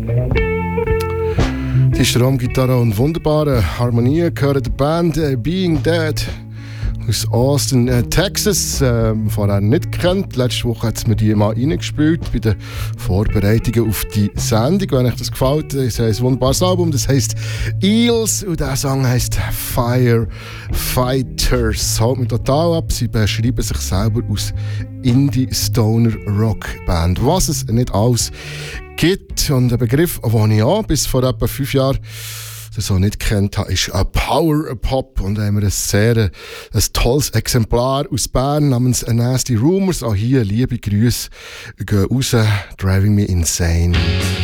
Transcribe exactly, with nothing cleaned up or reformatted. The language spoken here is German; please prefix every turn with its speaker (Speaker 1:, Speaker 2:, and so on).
Speaker 1: Die Stromgitarre und wunderbare Harmonie gehören der Band äh, Being Dead aus Austin, äh, Texas. Äh, vorher nicht gekannt. Letzte Woche hat es mir die mal reingespielt bei den Vorbereitungen auf die Sendung. Wenn euch das gefällt, es ist ein wunderbares Album. Das heisst Eels und der Song heisst Firefighters. Holt mich total ab. Sie beschreiben sich selber als Indie-Stoner-Rock-Band. Was es nicht alles gibt. Und ein Begriff, den ich auch bis vor etwa fünf Jahren so nicht kennt habe, ist ein Power Pop. Und da haben wir ein sehr ein tolles Exemplar aus Bern namens Nasty Rumors. Auch hier liebe Grüße gehen raus. Driving Me Insane.